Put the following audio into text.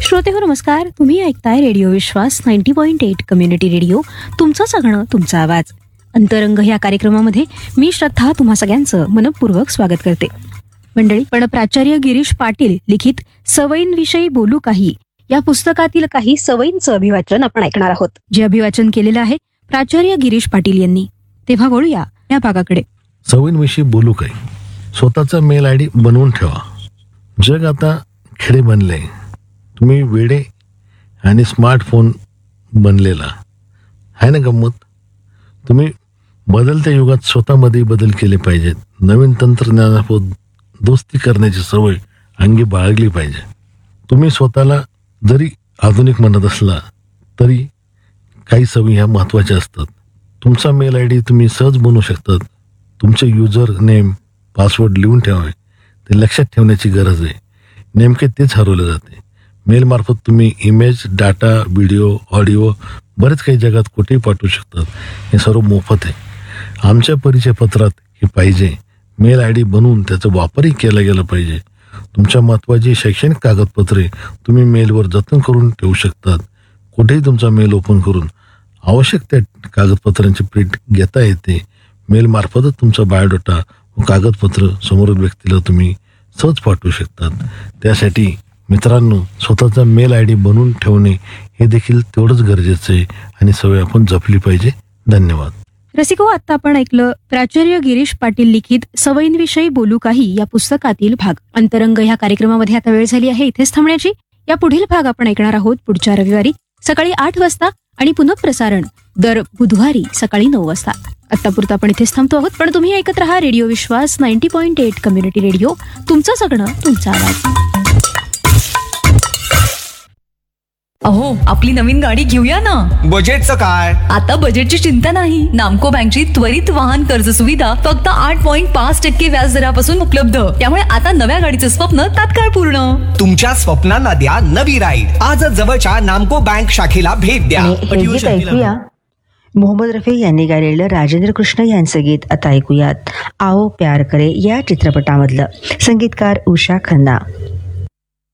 श्रोते हो नमस्कार. तुम्ही ऐकताय रेडिओ विश्वास 90.8 कम्युनिटी रेडिओ. तुमचं सगळं तुमचा आवाज. अंतरंग या कार्यक्रमामध्ये मी श्रद्धा तुम्हा सगळ्यांचं मनपूर्वक स्वागत करते. मंडळी, पण प्राचार्य गिरीश पाटील लिखित सवयींविषयी बोलू काही या पुस्तकातील काही सवयींचं अभिवाचन आपण ऐकणार आहोत, जे अभिवाचन केलेलं आहे प्राचार्य गिरीश पाटील यांनी. तेव्हा वळूया या भागाकडे. सवयींविषयी बोलू काही. स्वतःचा मेल आयडी बनवून ठेवा. जग आता खेडे बनले. तुम्ही वेडे आणि स्मार्टफोन बनलेला आहे ना गंमत. तुम्ही बदलत्या युगात स्वतःमध्ये बदल केले पाहिजेत. नवीन तंत्रज्ञानासोबत दोस्ती करण्याची सवय अंगी बाळगली पाहिजे. तुम्ही स्वतःला जरी आधुनिक म्हणत असला तरी काही सवयी ह्या महत्त्वाच्या असतात. तुमचा मेल आय डी तुम्ही सहज बनवू शकतात. तुमचे युजर नेम पासवर्ड लिहून ठेवावे. ते लक्षात ठेवण्याची गरज आहे. नेमके तेच हरवले जाते. मेलमार्फत तुम्ही इमेज, डाटा, व्हिडिओ, ऑडिओ बरेच काही जगात कुठेही पाठवू शकतात. हे सर्व मोफत आहे. आमच्या परिचय पत्रात हे पाहिजे. मेल आय डी बनवून त्याचा वापरही केला गेला पाहिजे. तुमच्या महत्त्वाची शैक्षणिक कागदपत्रे तुम्ही मेलवर जतन करून ठेवू शकतात. कुठेही तुमचा मेल ओपन करून आवश्यक त्या कागदपत्रांची प्रिंट घेता येते. मेलमार्फतच तुमचा बायोडाटा व कागदपत्र समोरील व्यक्तीला तुम्ही सहज पाठवू शकतात. त्यासाठी मित्रांनो, स्वतःचा मेल आय डी बनवून ठेवणे हे देखील तेवढंच गरजेचं आहे आणि सवय आपण जपली पाहिजे. धन्यवाद. रसिको, आता आपण ऐकलं प्राचार्य गिरीश पाटील लिखित सवयींविषयी बोलू काही या पुस्तकातील भाग. अंतरंग ह्या कार्यक्रमामध्ये आता वेळ झाली आहे इथेच थांबण्याची. या पुढील भाग आपण ऐकणार आहोत पुढच्या रविवारी सकाळी 8 वाजता आणि पुनःप्रसारण दर बुधवारी सकाळी 9 वाजता. आतापुरतं आपण इथेच थांबतो आहोत, पण तुम्ही ऐकत राहा रेडिओ विश्वास 90.8 कम्युनिटी रेडिओ. तुमचं सगळं तुमचा आवाज. अहो, आपली नवीन गाडी घेऊया ना. बजेटचं काय? आता बजेटची चिंता नाही. नामको बँकची त्वरित वाहन कर्ज सुविधा फक्त 8.5% व्याज दरापासून उपलब्ध. त्यामुळे आता नव्या गाडीचं स्वप्न तात्काळ पूर्ण. तुमच्या स्वप्नांना द्या नवी राईड. आजच जवळच्या नामको बँक शाखेला भेट द्या. ऐकूया मोहम्मद रफी यांनी गायलेलं राजेंद्र कृष्ण यांचं गीत आता ऐकूयात. आओ प्यार करे या चित्रपटामधलं. संगीतकार उषा खन्ना.